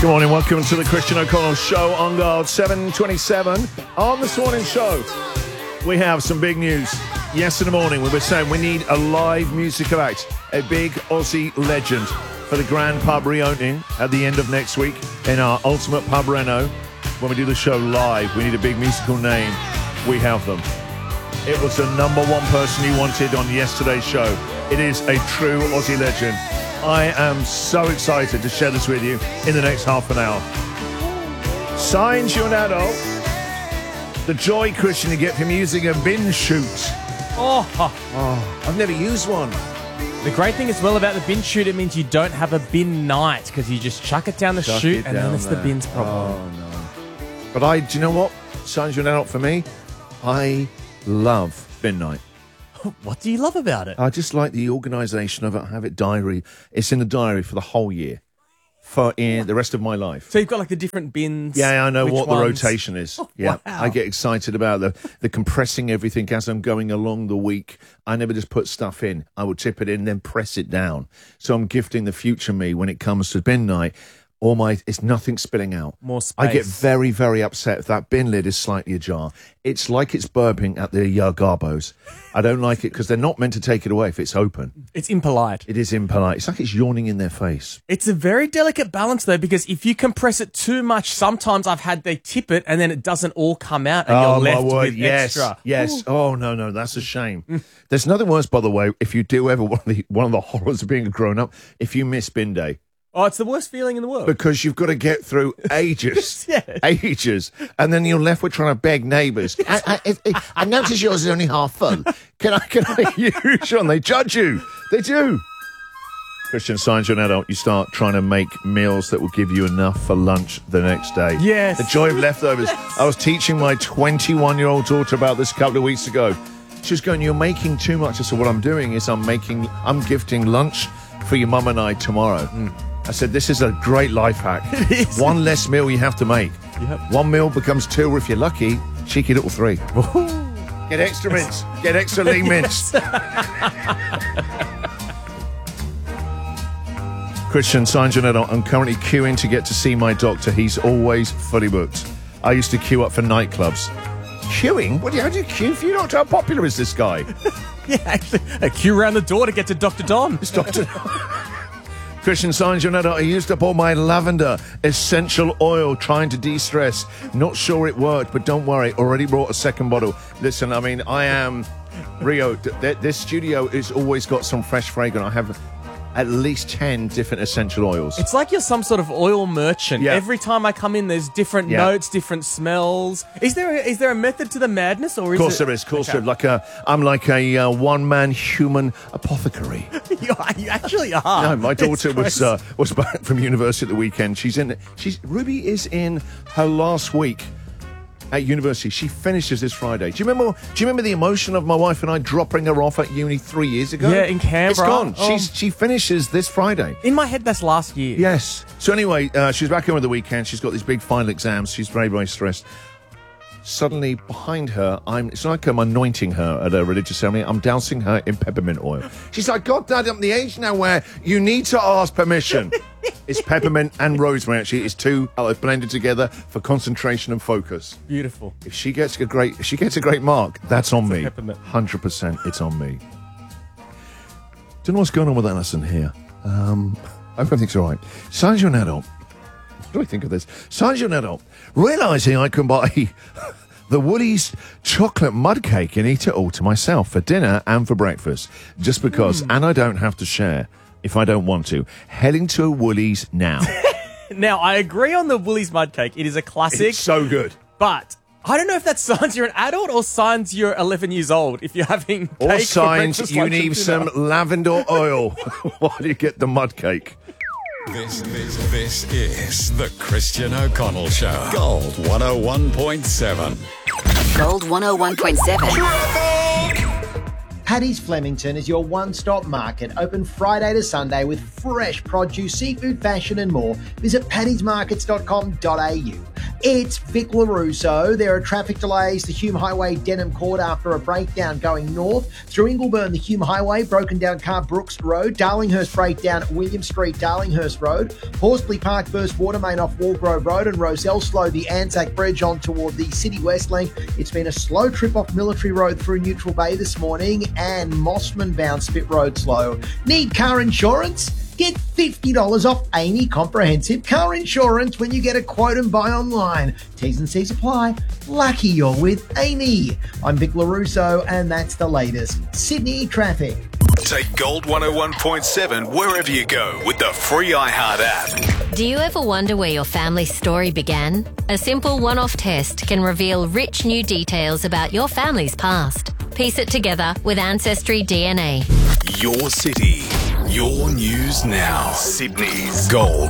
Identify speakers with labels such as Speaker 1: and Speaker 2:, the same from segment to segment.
Speaker 1: Good morning, welcome to the Christian O'Connell Show on Guard 7:27. On this morning's show, we have some big news. Yesterday morning, we were saying we need a live musical act, a big Aussie legend for the Grand Pub reopening at the end of next week in our Ultimate Pub Reno. When we do the show live, we need a big musical name. We have them. It was the number one person you wanted on yesterday's show. It is a true Aussie legend. I am so excited to share this with you in the next half an hour. Signs you're an adult. The joy, Christian, you get from using a bin chute. I've never used one.
Speaker 2: The great thing as well about the bin chute, it means you don't have a bin night because you just chuck it down the chute and then it's the bin's problem.
Speaker 1: Oh, no. But do you know what? Signs you're an adult for me. I love bin night.
Speaker 2: What do you love about it?
Speaker 1: I just like the organisation of it. I have it diary. It's in the diary for the whole year, for the rest of my life.
Speaker 2: So you've got like the different bins.
Speaker 1: Yeah, I know what the
Speaker 2: ones?
Speaker 1: rotation is.
Speaker 2: Oh,
Speaker 1: yeah,
Speaker 2: wow.
Speaker 1: I get excited about the compressing everything as I'm going along the week. I never just put stuff in. I will tip it in, then press it down. So I'm gifting the future me when it comes to bin night. It's nothing spilling out.
Speaker 2: More space.
Speaker 1: I get very, very upset if that bin lid is slightly ajar. It's like it's burping at the Garbos. I don't like it because they're not meant to take it away if it's open.
Speaker 2: It's impolite.
Speaker 1: It is impolite. It's like it's yawning in their face.
Speaker 2: It's a very delicate balance though, because if you compress it too much, sometimes I've had they tip it and then it doesn't all come out and you're left with extra.
Speaker 1: Yes. Ooh. Oh, no, that's a shame. There's nothing worse, by the way, if you do ever one of the horrors of being a grown-up, if you miss bin day.
Speaker 2: Oh, it's the worst feeling in the world.
Speaker 1: Because you've got to get through ages,
Speaker 2: Yes.
Speaker 1: ages, and then you're left with trying to beg neighbours. I notice yours is only half full. Can I use one? They judge you. They do. Christian, signs you're an adult. You start trying to make meals that will give you enough for lunch the next day.
Speaker 2: Yes.
Speaker 1: The joy of leftovers.
Speaker 2: Yes.
Speaker 1: I was teaching my 21-year-old daughter about this a couple of weeks ago. She was going, "You're making too much." I said, "What I'm doing is I'm gifting lunch for your mum and I tomorrow." I said, "This is a great life hack.
Speaker 2: It is.
Speaker 1: One less meal you have to make.
Speaker 2: Yep.
Speaker 1: One meal becomes two, or if you're lucky, cheeky little three. Get extra mince. Get extra lean mince." Christian, signs you're an adult. I'm currently queuing to get to see my doctor. He's always fully booked. I used to queue up for nightclubs. Queuing? How do you queue for your doctor? How popular is this guy?
Speaker 2: Yeah, actually, a queue around the door to get to Dr. Don.
Speaker 1: It's Dr. Christian, signs you're an adult. I used up all my lavender essential oil trying to de-stress. Not sure it worked, but don't worry. Already brought a second bottle. Listen, I mean, I am... Rio, this studio has always got some fresh fragrance. I have at least 10 different essential oils.
Speaker 2: It's like you're some sort of oil merchant.
Speaker 1: Yeah.
Speaker 2: Every time I come in, there's different notes, different smells. Is there a method to the madness, or is it?
Speaker 1: Of course there is. Of course there is. I'm like a one-man human apothecary.
Speaker 2: You actually are.
Speaker 1: No, my daughter was back from university at the weekend. Ruby is in her last week at university. She finishes this Friday. Do you remember the emotion of my wife and I dropping her off at uni 3 years ago?
Speaker 2: Yeah, in Canberra.
Speaker 1: It's gone.
Speaker 2: Oh.
Speaker 1: She finishes this Friday.
Speaker 2: In my head, that's last year.
Speaker 1: Yes. So anyway, she's back home at the weekend. She's got these big final exams. She's very, very stressed. Suddenly, behind her, it's like I'm anointing her at a religious ceremony. I'm dousing her in peppermint oil. She's like, "God, Dad, I'm the age now where you need to ask permission." It's peppermint and rosemary, actually. It's two blended together for concentration and focus.
Speaker 2: Beautiful.
Speaker 1: If she gets a great mark, that's on me.
Speaker 2: Peppermint.
Speaker 1: 100%, it's on me. Don't know what's going on with that lesson here. I hope everything's all right. Signs you're an adult. What do I think of this? Signs you're an adult. Realising I can buy the Woolies chocolate mud cake and eat it all to myself for dinner and for breakfast. Just because. And I don't have to share if I don't want to. Heading to Woolies now.
Speaker 2: Now, I agree on the Woolies mud cake. It is a classic.
Speaker 1: It's so good.
Speaker 2: But I don't know if that signs you're an adult or signs you're 11 years old if you're having cake
Speaker 1: Or
Speaker 2: for
Speaker 1: signs
Speaker 2: breakfast,
Speaker 1: you
Speaker 2: lunch, and
Speaker 1: need
Speaker 2: dinner.
Speaker 1: some lavender oil while you get the mud cake.
Speaker 3: This is the Christian O'Connell Show. Gold 101.7.
Speaker 4: Gold 101.7.
Speaker 5: Paddy's Flemington is your one-stop market, open Friday to Sunday with fresh produce, seafood, fashion and more. Visit paddysmarkets.com.au. It's Vic LaRusso. There are traffic delays. The Hume Highway, Denham Court after a breakdown going north. Through Ingleburn, the Hume Highway, broken down car Brooks Road. Darlinghurst breakdown at William Street, Darlinghurst Road. Horsley Park burst water main off Walgrove Road, and Roselle slowed the Anzac Bridge on toward the City West link. It's been a slow trip off Military Road through Neutral Bay this morning, and Mossman bound Spit Road slow. Need car insurance? Get $50 off Amy Comprehensive Car Insurance when you get a quote and buy online. T's and C's apply. Lucky you're with Amy. I'm Vic LaRusso, and that's the latest Sydney traffic.
Speaker 4: Take Gold 101.7 wherever you go with the free iHeart app.
Speaker 6: Do you ever wonder where your family's story began? A simple one-off test can reveal rich new details about your family's past. Piece it together with Ancestry DNA.
Speaker 4: Your city, your news now. Sydney's Gold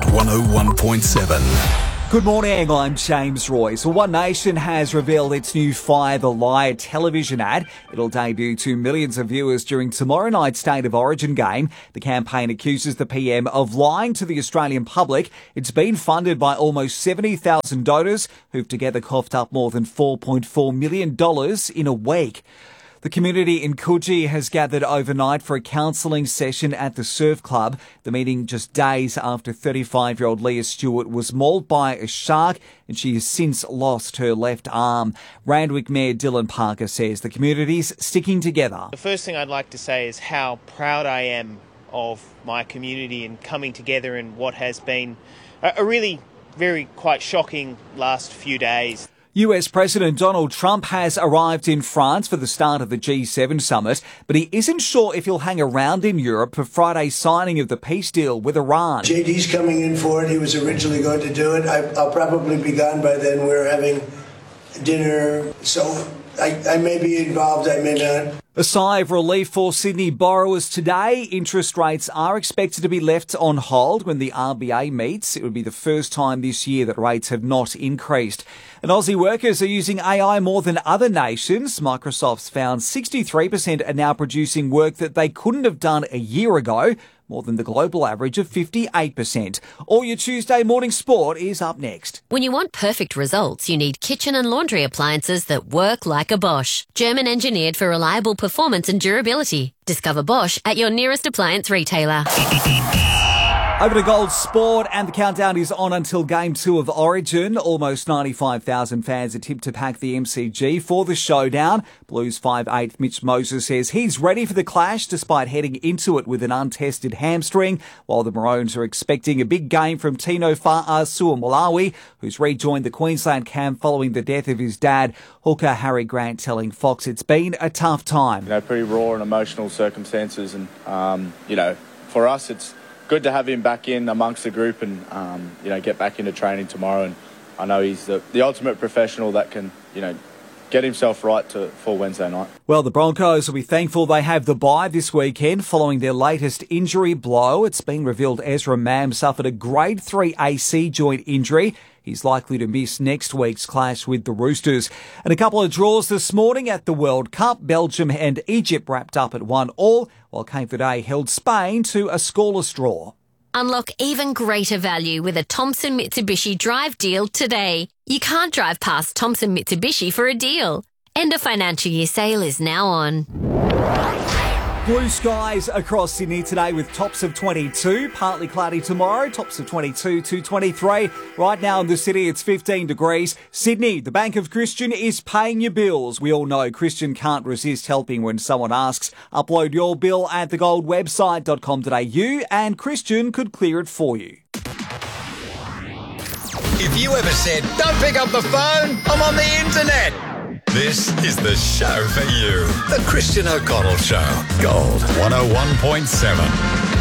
Speaker 4: 101.7.
Speaker 7: Good morning, I'm James Royce. Well, One Nation has revealed its new Fire the Liar television ad. It'll debut to millions of viewers during tomorrow night's State of Origin game. The campaign accuses the PM of lying to the Australian public. It's been funded by almost 70,000 donors who've together coughed up more than $4.4 million in a week. The community in Coogee has gathered overnight for a counselling session at the Surf Club. The meeting just days after 35-year-old Leah Stewart was mauled by a shark, and she has since lost her left arm. Randwick Mayor Dylan Parker says the community's sticking together.
Speaker 8: The first thing I'd like to say is how proud I am of my community and coming together in what has been a really very quite shocking last few days.
Speaker 7: US President Donald Trump has arrived in France for the start of the G7 summit, but he isn't sure if he'll hang around in Europe for Friday's signing of the peace deal with Iran.
Speaker 9: JD's coming in for it. He was originally going to do it. I'll probably be gone by then. We're having dinner, so I may be involved, I may not.
Speaker 7: A sigh of relief for Sydney borrowers today. Interest rates are expected to be left on hold when the RBA meets. It would be the first time this year that rates have not increased. And Aussie workers are using AI more than other nations. Microsoft's found 63% are now producing work that they couldn't have done a year ago, more than the global average of 58%. All your Tuesday morning sport is up next.
Speaker 6: When you want perfect results, you need kitchen and laundry appliances that work like a Bosch. German engineered for reliable performance and durability. Discover Bosch at your nearest appliance retailer.
Speaker 7: Over to Gold Sport, and the countdown is on until Game 2 of Origin. Almost 95,000 fans are tipped to pack the MCG for the showdown. Blues 5'8" Mitch Moses says he's ready for the clash despite heading into it with an untested hamstring, while the Maroons are expecting a big game from Tino Fa'asuamolawi, who's rejoined the Queensland camp following the death of his dad. Hooker Harry Grant telling Fox it's been a tough time.
Speaker 10: Pretty raw and emotional circumstances, and, for us it's good to have him back in amongst the group and, get back into training tomorrow. And I know he's the ultimate professional that can, get himself right for Wednesday night.
Speaker 7: Well, the Broncos will be thankful they have the bye this weekend following their latest injury blow. It's been revealed Ezra Mam suffered a grade 3 AC joint injury. He's likely to miss next week's clash with the Roosters. And a couple of draws this morning at the World Cup. Belgium and Egypt wrapped up at 1-1, while Cape Verde held Spain to a scoreless draw.
Speaker 6: Unlock even greater value with a Thompson Mitsubishi Drive deal today. You can't drive past Thompson Mitsubishi for a deal. End of financial year sale is now on.
Speaker 7: Blue skies across Sydney today with tops of 22, partly cloudy tomorrow, tops of 22 to 23. Right now in the city it's 15 degrees. Sydney, the Bank of Christian is paying your bills. We all know Christian can't resist helping when someone asks. Upload your bill at thegoldwebsite.com.au and Christian could clear it for you.
Speaker 3: If you ever said, don't pick up the phone, I'm on the internet. This is the show for you. The Christian O'Connell Show. Gold 101.7.